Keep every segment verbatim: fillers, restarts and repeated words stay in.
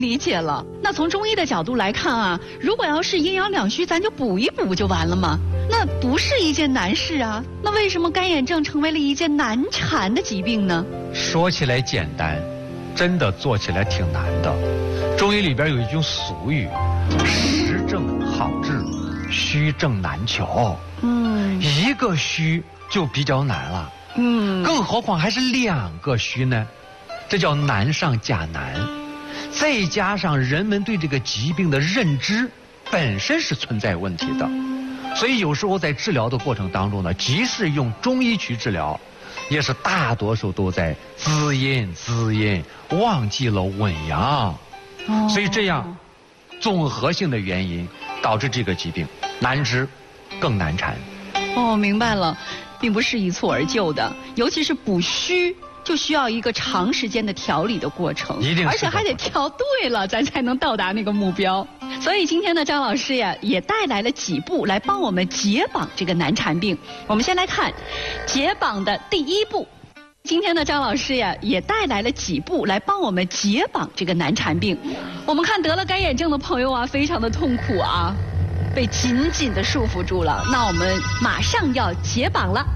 理解了。那从中医的角度来看啊，如果要是阴阳两虚，咱就补一补不就完了吗？那不是一件难事啊。那为什么干眼症成为了一件难缠的疾病呢？ 说起来简单，真的做起来挺难的。中医里边有一句俗语：实症好治，虚症难求。嗯，一个虚就比较难了。嗯，更何况还是两个虚呢？这叫难上加难。再加上人们对这个疾病的认知本身是存在问题的，所以有时候在治疗的过程当中呢，即使用中医去治疗，也是大多数都在滋阴滋阴，忘记了温阳。哦，所以这样综合性的原因导致这个疾病难治更难缠。 哦，明白了，并不是一蹴而就的，尤其是补虚就需要一个长时间的调理的过程， 一定， 而且还得调对了，咱才能到达那个目标。所以今天呢，张老师呀也带来了几步来帮我们解绑这个难缠病。我们先来看解绑的第一步。今天呢，张老师呀也带来了几步来帮我们解绑这个难缠病。我们看得了干眼症的朋友啊，非常的痛苦啊，被紧紧的束缚住了。那我们马上要解绑了。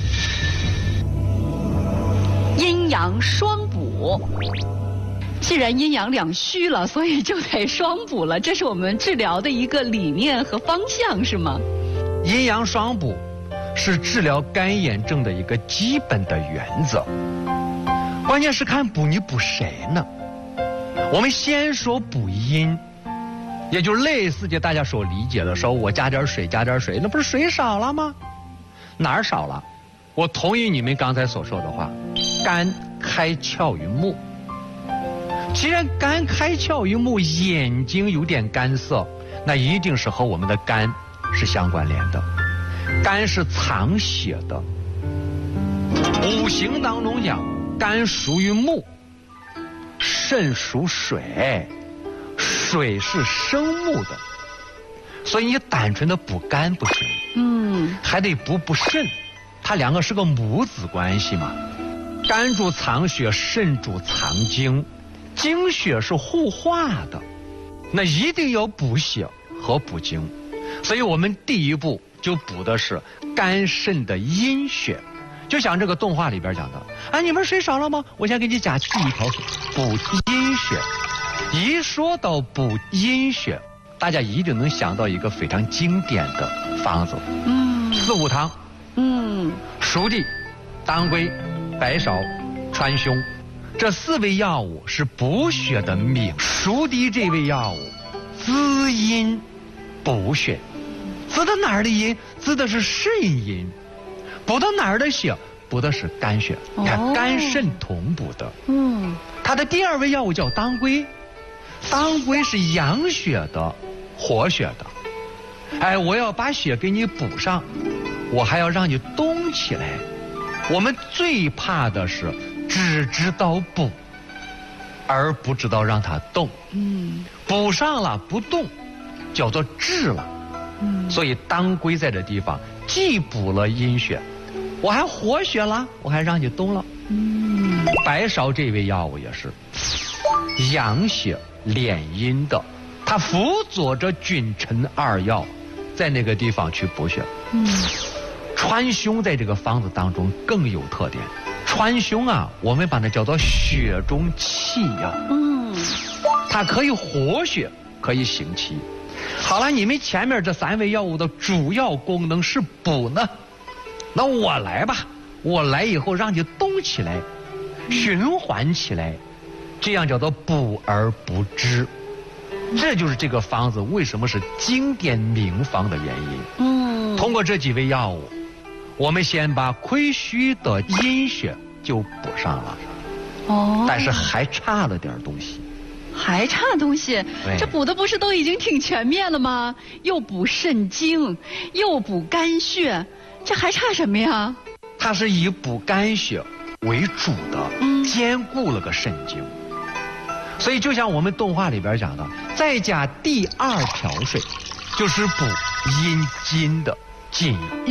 阴阳双补，既然阴阳两虚了，所以就得双补了，这是我们治疗的一个理念和方向，是吗？ 阴阳双补是治疗干眼症的一个基本的原则，关键是看补你补谁呢？我们先说补阴，也就类似于大家所理解的说，我加点水加点水，那不是水少了吗？哪儿少了？我同意你们刚才所说的话，肝开窍于目。既然肝开窍于目，眼睛有点干涩，那一定是和我们的肝是相关联的。肝是藏血的，五行当中讲，肝属于木，肾属水，水是生木的，所以你单纯的补肝不行，嗯，还得补补肾。它两个是个母子关系嘛，肝主藏血，肾主藏精，精血是互化的，那一定要补血和补精，所以我们第一步就补的是肝肾的阴血，就像这个动画里边讲的，哎，你们水少了吗？我先给你加第一条水，补阴血。一说到补阴血，大家一定能想到一个非常经典的方子，嗯，四物汤。嗯，熟地、当归、白芍、川芎，这四味药物是补血的命。熟地这味药物滋阴补血，滋到哪儿的阴？滋的是肾阴。补到哪儿的血？补的是肝血。你看，肝肾同补的。嗯，它的第二味药物叫当归，当归是养血的、活血的。哎，我要把血给你补上，我还要让你动起来。我们最怕的是只知道补，而不知道让它动。嗯，补上了不动，叫做滞了。嗯，所以当归在这地方既补了阴血，我还活血了，我还让你动了。嗯，白芍这味药物也是养血敛阴的，它辅佐着君臣二药，在那个地方去补血。嗯，川芎在这个方子当中更有特点。川芎啊，我们把它叫做血中气药。嗯，它可以活血，可以行气。好了，你们前面这三味药物的主要功能是补呢，那我来吧，我来以后让你动起来，循环起来，这样叫做补而不滞。这就是这个方子为什么是经典名方的原因。嗯，通过这几味药物，我们先把亏虚的阴血就补上了。哦，但是还差了点东西。 还差东西？这补的不是都已经挺全面了吗？又补肾精，又补肝血，这还差什么呀？ 它是以补肝血为主的，嗯，兼顾了个肾精。所以就像我们动画里边讲的，再加第二瓢水，就是补阴津的津液。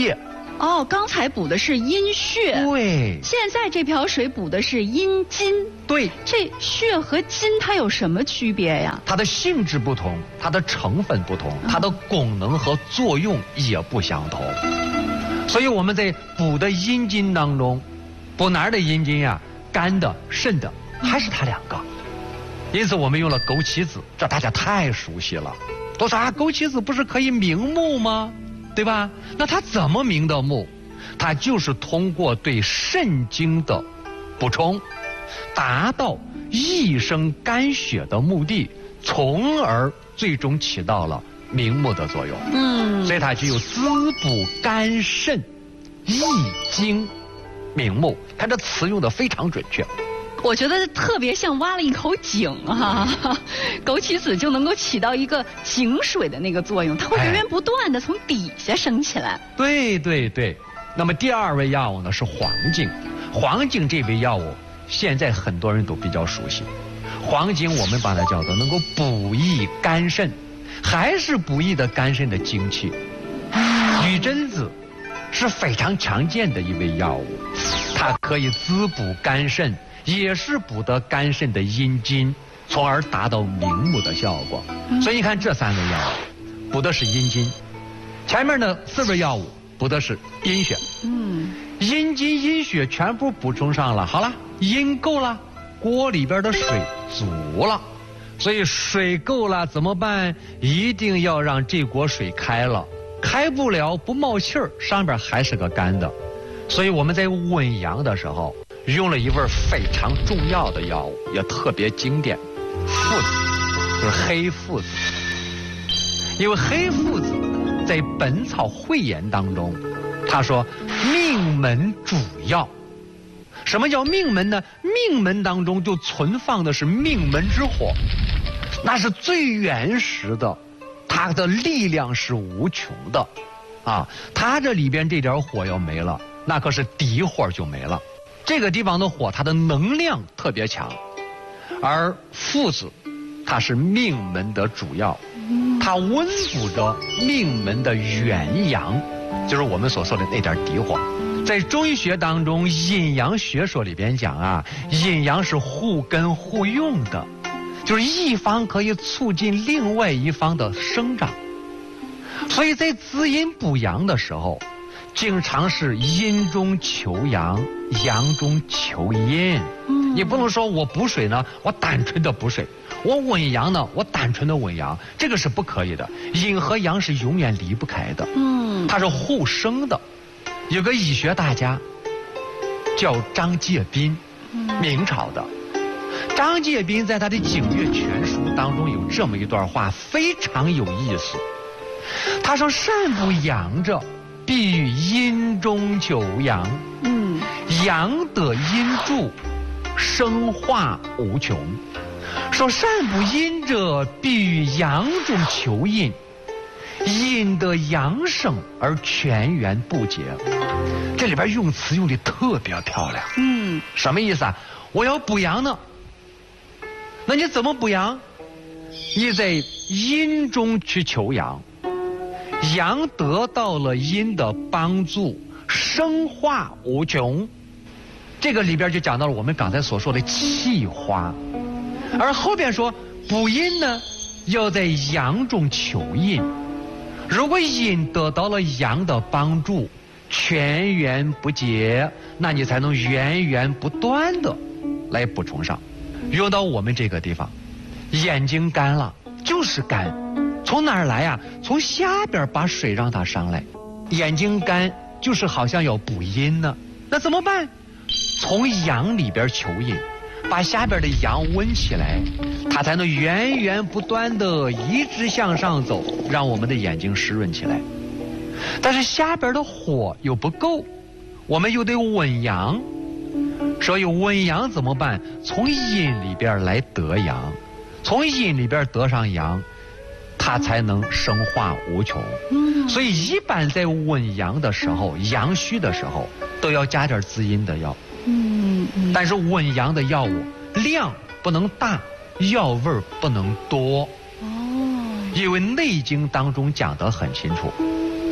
哦，刚才补的是阴血， 对。 现在这瓢水补的是阴金， 对。 这血和金它有什么区别呀？ 它的性质不同，它的成分不同，它的功能和作用也不相同。所以我们在补的阴金当中，补哪儿的阴金呀？肝的、肾的，还是它两个。因此我们用了枸杞子，这大家太熟悉了。都说啊，枸杞子不是可以明目吗？对吧？那它怎么明的目？它就是通过对肾经的补充，达到益生肝血的目的，从而最终起到了明目的作用。嗯，所以它具有滋补肝肾、益精、明目。看这词用的非常准确。 我觉得特别像挖了一口井啊，枸杞子就能够起到一个井水的那个作用，它会源源不断的从底下升起来。 对对对。那么第二味药物呢是黄精，黄精这味药物现在很多人都比较熟悉。黄精我们把它叫做能够补益肝肾，还是补益的肝肾的精气。雨榛子是非常常见的一味药物，它可以滋补肝肾，也是补得肝肾的阴筋，从而达到明目的效果。所以你看这三味药物补的是阴筋，前面的四味药物补的是阴血。嗯，阴筋阴血全部补充上了，好了，阴够了，锅里边的水足了。所以水够了怎么办？一定要让这锅水开了，开不了不冒气儿，上边还是个干的。所以我们在温阳的时候用了一味非常重要的药物，也特别经典，附子，就是黑附子。因为黑附子在《本草汇言》当中，他说命门主要。什么叫命门呢？命门当中就存放的是命门之火，那是最原始的，它的力量是无穷的啊！它这里边这点火要没了，那可是底火就没了。这个地方的火，它的能量特别强，而附子它是命门的主要，它温补着命门的元阳，就是我们所说的那点底火。在中医学当中，阴阳学说里边讲啊，阴阳是互根互用的，就是一方可以促进另外一方的生长。所以在滋阴补阳的时候，经常是阴中求阳，阳中求阴。嗯，你不能说我补水呢，我单纯的补水；我温阳呢，我单纯的温阳，这个是不可以的。阴和阳是永远离不开的，嗯，它是互生的。有个医学大家叫张介宾，明朝的。张介宾在他的《景岳全书》当中有这么一段话，非常有意思。他说：“善补阳者，必于阴中求阳。嗯，阳得阴助，生化无穷。说善补阴者，必于阳中求阴。阴得阳生而泉源不竭。”这里边用词用的特别漂亮。嗯，什么意思啊？我要补阳呢，那你怎么补阳？你在阴中去求阳，阳得到了阴的帮助，生化无穷。这个里边就讲到了我们刚才所说的气化，而后边说补阴呢，要在阳中求阴。如果阴得到了阳的帮助，泉源不竭，那你才能源源不断的来补充上。用到我们这个地方，眼睛干了就是干，从哪儿来呀？从下边把水让它上来。眼睛干就是好像要补阴呢，那怎么办？从阳里边求阴，把下边的阳温起来，它才能源源不断的一直向上走，让我们的眼睛湿润起来。但是下边的火又不够，我们又得温阳，所以温阳怎么办？从阴里边来得阳，从阴里边得上阳，它才能生化无穷。所以一般在温阳的时候，阳虚的时候，都要加点滋阴的药。但是温阳的药物量不能大，药味不能多。因为《内经》当中讲得很清楚，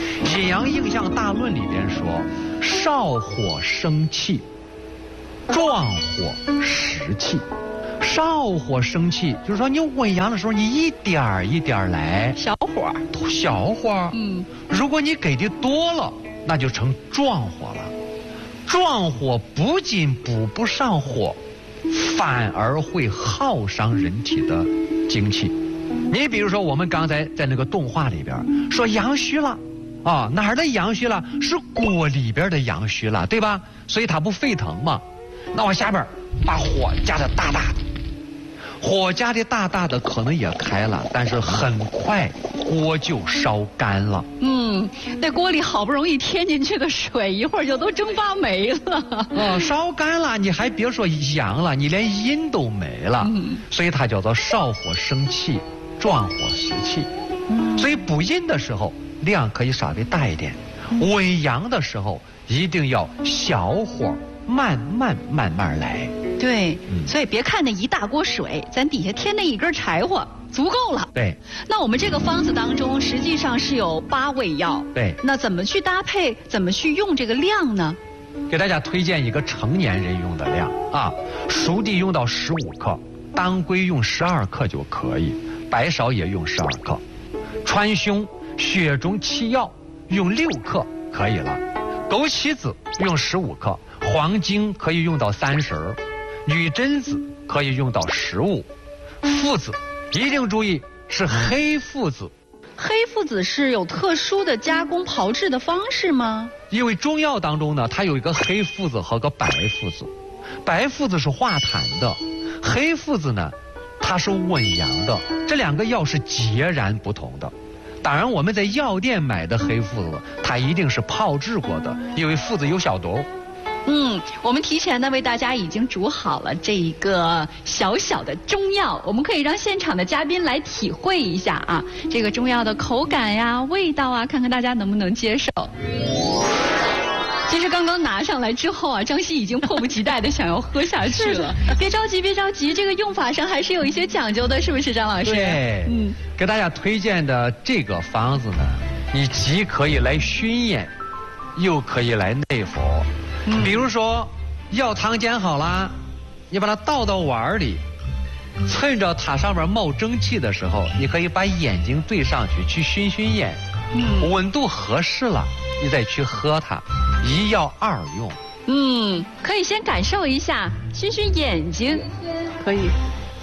《阴阳应象大论》里边说，少火生气，壮火食气。少火生气，就是说你温阳的时候，你一点儿一点儿来， 小火， 小火。 嗯， 如果你给的多了，那就成壮火了。壮火不仅补不上火，反而会耗伤人体的精气。你比如说，我们刚才在那个动画里边说阳虚了，啊，哪儿的阳虚了？是锅里边的阳虚了，对吧？所以它不沸腾嘛。那我下边把火加的大大的。火加的大大的可能也开了，但是很快锅就烧干了。 嗯，那锅里好不容易添进去的水，一会儿就都蒸发没了。 哦，烧干了，你还别说阳了，你连阴都没了。嗯，所以它叫做少火生气，壮火食气。嗯，所以补阴的时候量可以稍微大一点，温阳的时候一定要小火，慢慢慢慢来。 对，嗯、所以别看那一大锅水，咱底下添那一根柴火足够了。 对， 那我们这个方子当中实际上是有八味药。 对， 那怎么去搭配，怎么去用这个量呢？ 给大家推荐一个成年人用的量啊，熟地用到十五克，当归用十二克就可以，白芍也用十二克，川芎、血中气药用六克可以了，枸杞子用十五克，黄精可以用到三十。女贞子可以用到十五，附子一定注意是黑附子。 黑附子是有特殊的加工炮制的方式吗？ 因为中药当中呢，它有一个黑附子和个白附子，白附子是化痰的，黑附子呢，它是温阳的，这两个药是截然不同的。当然，我们在药店买的黑附子，它一定是炮制过的，因为附子有小毒。 嗯，我们提前呢为大家已经煮好了这一个小小的中药，我们可以让现场的嘉宾来体会一下啊，这个中药的口感呀、味道啊，看看大家能不能接受。其实刚刚拿上来之后啊，张希已经迫不及待的想要喝下去了。别着急，别着急，这个用法上还是有一些讲究的，是不是张老师？ 对，嗯，给大家推荐的这个方子呢，你既可以来熏烟，又可以来内服。嗯、比如说，药汤煎好了，你把它倒到碗里，趁着它上面冒蒸汽的时候，你可以把眼睛对上去去熏熏眼，嗯，温度合适了，你再去喝它，一药二用。 嗯，可以先感受一下，熏熏眼睛，可以。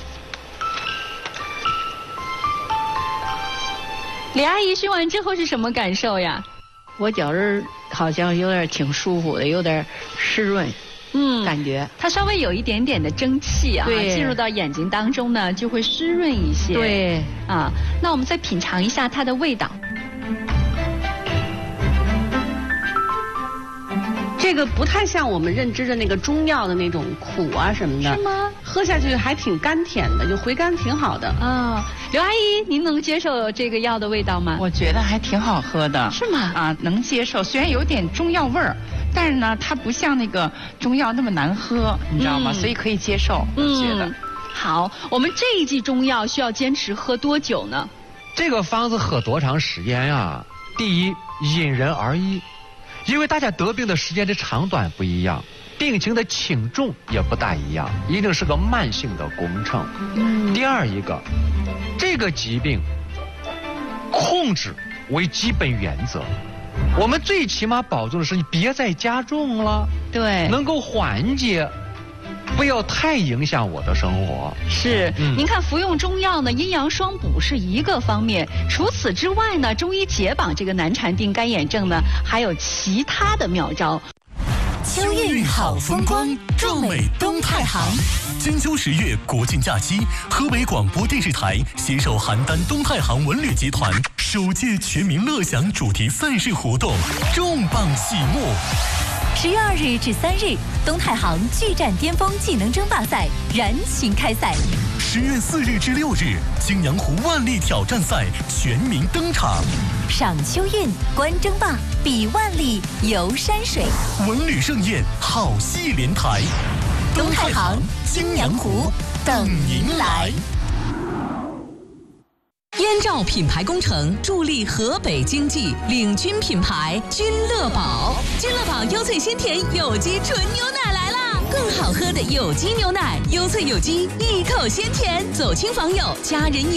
李阿姨熏完之后是什么感受呀？ 我觉着好像有点挺舒服的，有点湿润，嗯，感觉它稍微有一点点的蒸汽啊， 对， 进入到眼睛当中呢，就会湿润一些。 对， 啊，那我们再品尝一下它的味道。 这个不太像我们认知的那个中药的那种苦啊什么的， 是吗？ 喝下去还挺甘甜的，就回甘挺好的。 啊，刘阿姨，您能接受这个药的味道吗？ 我觉得还挺好喝的。 是吗？ 啊，能接受，虽然有点中药味儿，但是呢，它不像那个中药那么难喝，你知道吗？嗯、所以可以接受，我觉得。 嗯、好，我们这一剂中药需要坚持喝多久呢？ 这个方子喝多长时间呀？第一，因人而异。因为大家得病的时间的长短不一样，病情的轻重也不大一样，一定是个慢性的工程。嗯、第二一个，这个疾病控制为基本原则，我们最起码保证的是你别再加重了， 对， 能够缓解。不要太影响我的生活。 是，嗯、您看服用中药呢，阴阳双补是一个方面，除此之外呢，中医解绑这个难缠病、干眼症呢，还有其他的妙招。 秋韵好风光，壮美东太行。金秋十月国庆假期，河北广播电视台携手邯郸东太行文旅集团首届全民乐享主题赛事活动重磅启幕。 十月二日至三日，东太行巨战巅峰技能争霸赛燃情开赛。 十月四日至六日，青阳湖万历挑战赛全民登场。 赏秋韵，观争霸，比万历，游山水。 文旅盛宴，好戏连台。 东太行，青阳湖，等您来。 烟关照品牌工程，助力河北经济，领军品牌君乐宝。君乐宝优萃鲜甜有机纯牛奶来啦！更好喝的有机牛奶，优萃有机，一口鲜甜，走亲访友，家人。